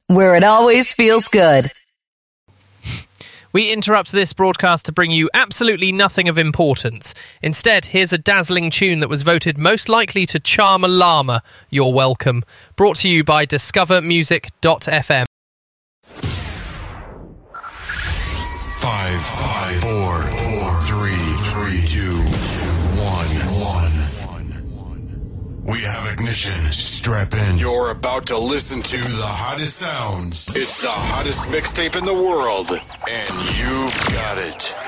where it always feels good. We interrupt this broadcast to bring you absolutely nothing of importance. Instead, here's a dazzling tune that was voted most likely to charm a llama. You're welcome. Brought to you by discovermusic.fm. 5, 4, 3, 2, 1. We have ignition. Strap in. You're about to listen to the hottest sounds. It's the hottest mixtape in the world, and you've got it.